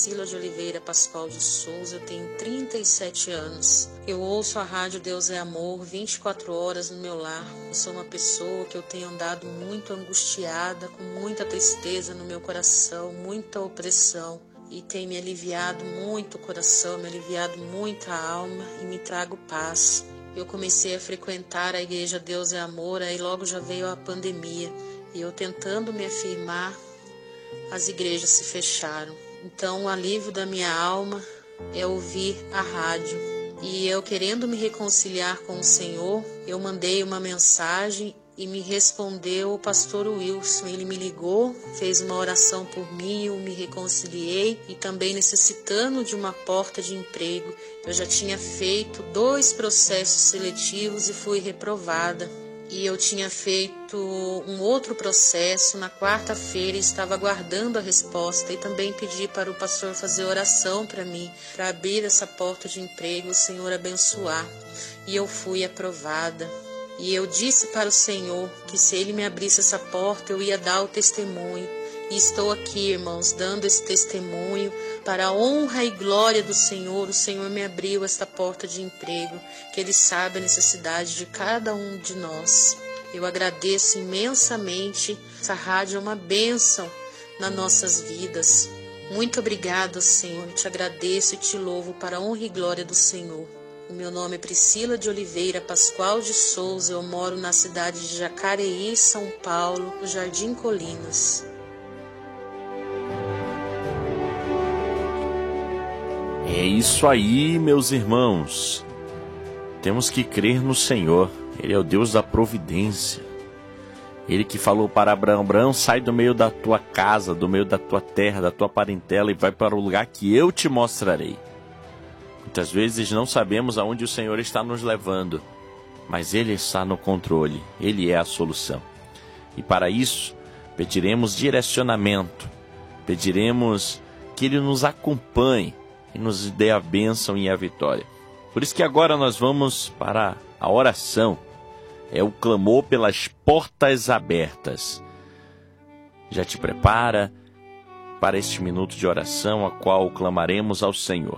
Priscila de Oliveira Pascoal de Souza, eu tenho 37 anos. Eu ouço a rádio Deus é Amor 24 horas no meu lar. Eu sou uma pessoa que eu tenho andado muito angustiada, com muita tristeza no meu coração, muita opressão. E tem me aliviado muito o coração, me aliviado muito a alma e me trago paz. Eu comecei a frequentar a igreja Deus é Amor, aí logo já veio a pandemia. E eu tentando me afirmar, as igrejas se fecharam. Então o alívio da minha alma é ouvir a rádio. E eu querendo me reconciliar com o Senhor, eu mandei uma mensagem e me respondeu o pastor Wilson. Ele me ligou, fez uma oração por mim, eu me reconciliei e também necessitando de uma porta de emprego. Eu já tinha feito 2 processos seletivos e fui reprovada. E eu tinha feito um outro processo na quarta-feira e estava aguardando a resposta. E também pedi para o pastor fazer oração para mim, para abrir essa porta de emprego, o Senhor abençoar. E eu fui aprovada. E eu disse para o Senhor que se Ele me abrisse essa porta, eu ia dar o testemunho. E estou aqui, irmãos, dando esse testemunho para a honra e glória do Senhor. O Senhor me abriu esta porta de emprego, que Ele sabe a necessidade de cada um de nós. Eu agradeço imensamente. Essa rádio é uma bênção nas nossas vidas. Muito obrigado, Senhor. Eu te agradeço e te louvo para a honra e glória do Senhor. O meu nome é Priscila de Oliveira Pascoal de Souza. Eu moro na cidade de Jacareí, São Paulo, no Jardim Colinas. É isso aí, meus irmãos. Temos que crer no Senhor. Ele é o Deus da providência. Ele que falou para Abraão: Abraão, sai do meio da tua casa, do meio da tua terra, da tua parentela e vai para o lugar que eu te mostrarei. Muitas vezes não sabemos aonde o Senhor está nos levando, mas Ele está no controle. Ele é a solução. E para isso, pediremos direcionamento. Pediremos que Ele nos acompanhe e nos dê a bênção e a vitória. Por isso que agora nós vamos para a oração. É o clamor pelas portas abertas. Já te prepara para este minuto de oração, a qual clamaremos ao Senhor.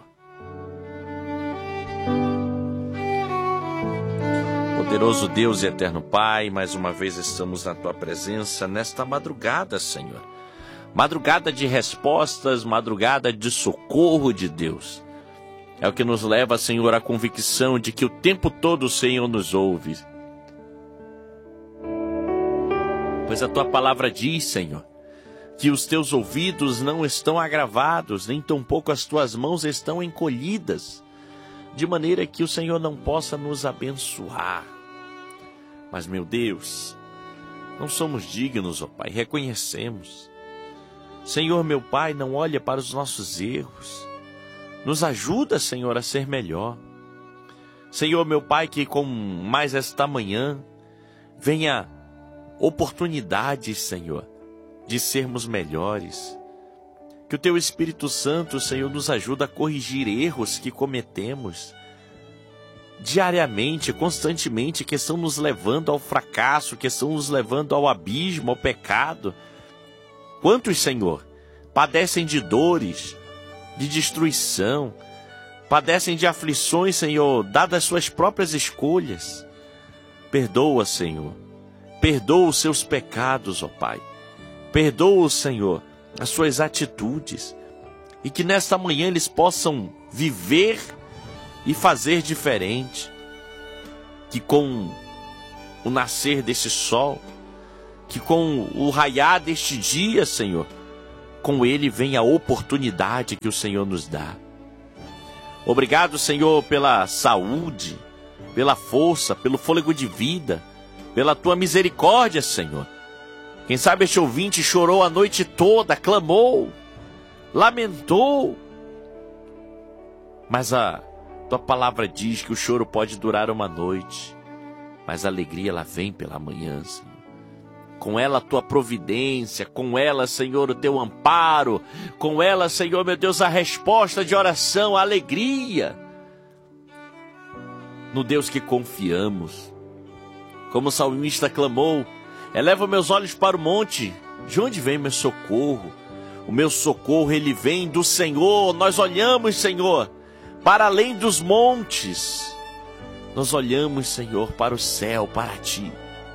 Poderoso Deus e eterno Pai, mais uma vez estamos na Tua presença nesta madrugada, Senhor. Madrugada de respostas, madrugada de socorro de Deus. É o que nos leva, Senhor, à convicção de que o tempo todo o Senhor nos ouve. Pois a Tua palavra diz, Senhor, que os Teus ouvidos não estão agravados, nem tampouco as Tuas mãos estão encolhidas, de maneira que o Senhor não possa nos abençoar. Mas, meu Deus, não somos dignos, ó Pai, reconhecemos. Senhor, meu Pai, não olha para os nossos erros. Nos ajuda, Senhor, a ser melhor. Senhor, meu Pai, que com mais esta manhã venha oportunidades, Senhor, de sermos melhores. Que o Teu Espírito Santo, Senhor, nos ajude a corrigir erros que cometemos diariamente, constantemente, que estão nos levando ao fracasso, que estão nos levando ao abismo, ao pecado. Quantos, Senhor, padecem de dores, de destruição, padecem de aflições, Senhor, dadas suas próprias escolhas. Perdoa, Senhor. Perdoa os seus pecados, ó Pai. Perdoa, Senhor, as suas atitudes. E que nesta manhã eles possam viver e fazer diferente. Que com o nascer desse sol, que com o raiar deste dia, Senhor, com ele vem a oportunidade que o Senhor nos dá. Obrigado, Senhor, pela saúde, pela força, pelo fôlego de vida, pela Tua misericórdia, Senhor. Quem sabe este ouvinte chorou a noite toda, clamou, lamentou. Mas a Tua palavra diz que o choro pode durar uma noite, mas a alegria ela vem pela manhã, Senhor. Com ela a Tua providência, com ela, Senhor, o Teu amparo, com ela, Senhor, meu Deus, a resposta de oração, a alegria. No Deus que confiamos. Como o salmista clamou: eleva meus olhos para o monte, de onde vem meu socorro? O meu socorro, ele vem do Senhor. Nós olhamos, Senhor, para além dos montes. Nós olhamos, Senhor, para o céu, para Ti.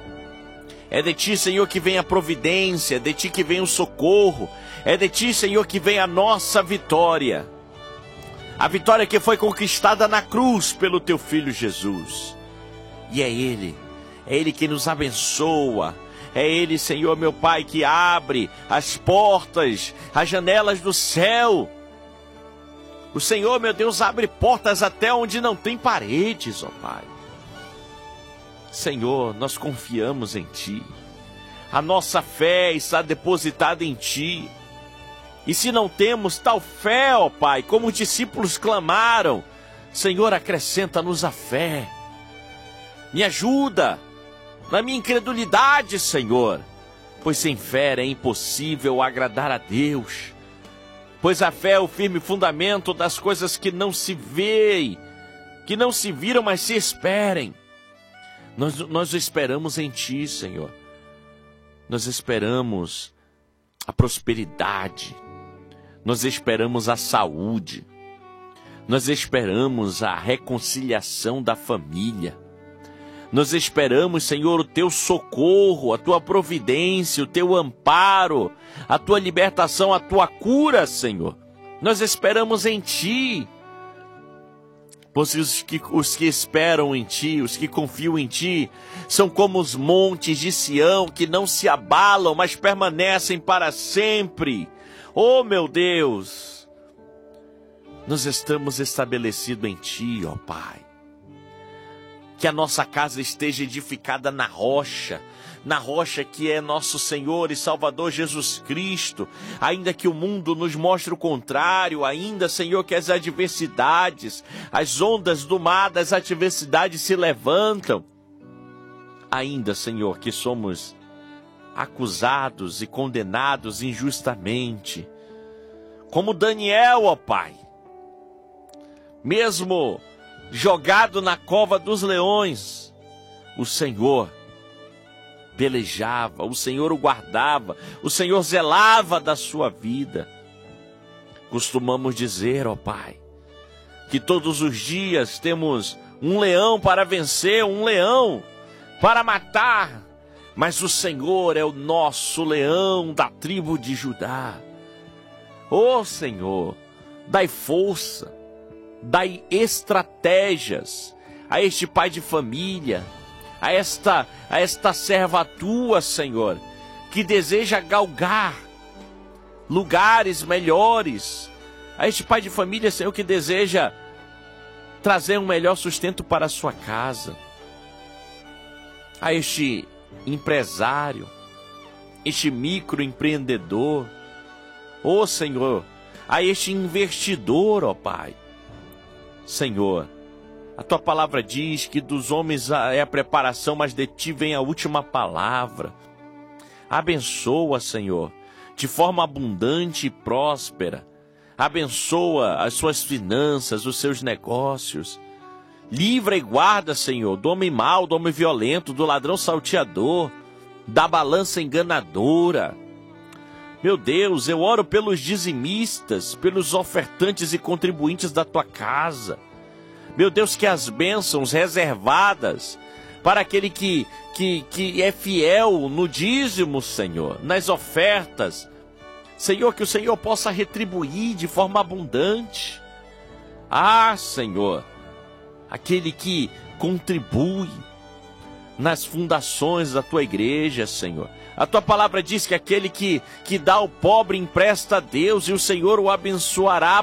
É de Ti, Senhor, que vem a providência, é de Ti que vem o socorro, é de Ti, Senhor, que vem a nossa vitória. A vitória que foi conquistada na cruz pelo Teu Filho Jesus. E é Ele que nos abençoa. É Ele, Senhor, meu Pai, que abre as portas, as janelas do céu. O Senhor, meu Deus, abre portas até onde não tem paredes, ó Pai. Senhor, nós confiamos em Ti. A nossa fé está depositada em Ti. E se não temos tal fé, ó Pai, como os discípulos clamaram, Senhor, acrescenta-nos a fé. Me ajuda na minha incredulidade, Senhor, pois sem fé é impossível agradar a Deus. Pois a fé é o firme fundamento das coisas que não se veem, que não se viram, mas se esperem. Nós esperamos em Ti, Senhor. Nós esperamos a prosperidade. Nós esperamos a saúde. Nós esperamos a reconciliação da família. Nós esperamos, Senhor, o Teu socorro, a Tua providência, o Teu amparo, a Tua libertação, a Tua cura, Senhor. Nós esperamos em Ti. Pois os que esperam em Ti, os que confiam em Ti, são como os montes de Sião, que não se abalam, mas permanecem para sempre. Oh, meu Deus! Nós estamos estabelecidos em Ti, ó Pai. Que a nossa casa esteja edificada na rocha que é nosso Senhor e Salvador Jesus Cristo, ainda que o mundo nos mostre o contrário, ainda, Senhor, que as adversidades, as ondas do mar das adversidades se levantam, ainda, Senhor, que somos acusados e condenados injustamente, como Daniel, ó Pai, mesmo jogado na cova dos leões, o Senhor pelejava, o Senhor o guardava, o Senhor zelava da sua vida. Costumamos dizer, ó Pai, que todos os dias temos um leão para vencer, um leão para matar, mas o Senhor é o nosso leão da tribo de Judá. Ó Senhor, dai força, dai estratégias a este pai de família, a esta serva tua, Senhor, que deseja galgar lugares melhores, a este pai de família, Senhor, que deseja trazer um melhor sustento para a sua casa, a este empresário, este microempreendedor, ó Senhor, a este investidor, ó Pai. Senhor, a Tua palavra diz que dos homens é a preparação, mas de Ti vem a última palavra. Abençoa, Senhor, de forma abundante e próspera. Abençoa as suas finanças, os seus negócios. Livra e guarda, Senhor, do homem mau, do homem violento, do ladrão salteador, da balança enganadora. Meu Deus, eu oro pelos dizimistas, pelos ofertantes e contribuintes da Tua casa. Meu Deus, que as bênçãos reservadas para aquele que é fiel no dízimo, Senhor, nas ofertas, Senhor, que o Senhor possa retribuir de forma abundante. Ah, Senhor, aquele que contribui nas fundações da Tua igreja, Senhor. A Tua palavra diz que aquele que dá ao pobre empresta a Deus e o Senhor o abençoará